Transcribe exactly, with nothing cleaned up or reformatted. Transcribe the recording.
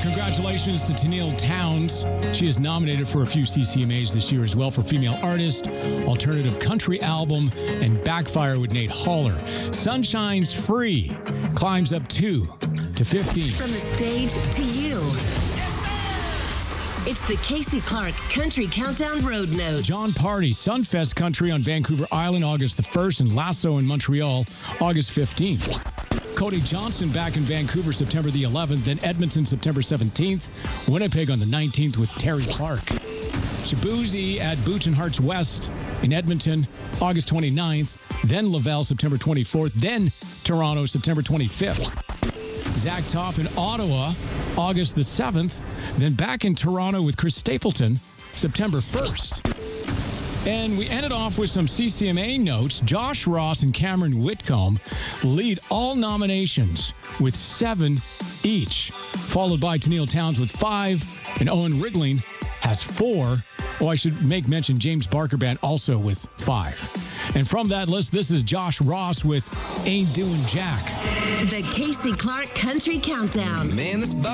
Congratulations to Tennille Towns. She is nominated for a few C C M As this year as well for Female Artist, Alternative Country Album, and Backfire with Nate Haller. Sunshine's Free climbs up two to fifteen. From the stage to you. It's the Casey Clark Country Countdown Road Notes. John Party, Sunfest Country on Vancouver Island, August the first, and Lasso in Montreal, August fifteenth. Cody Johnson back in Vancouver, September the eleventh, then Edmonton, September seventeenth, Winnipeg on the nineteenth with Terry Clark. Shabuzi at Boots and Hearts West in Edmonton, August twenty-ninth, then Laval, September twenty-fourth, then Toronto, September twenty-fifth. Zach Top in Ottawa, August the seventh, then back in Toronto with Chris Stapleton, September first. And we ended off with some C C M A notes. Josh Ross and Cameron Whitcomb lead all nominations with seven each, followed by Tennille Towns with five, and Owen Rigling has four. Oh, I should make mention James Barker Band also with five. And from that list, this is Josh Ross with Ain't Doing Jack. The Casey Clark Country Countdown. Man, this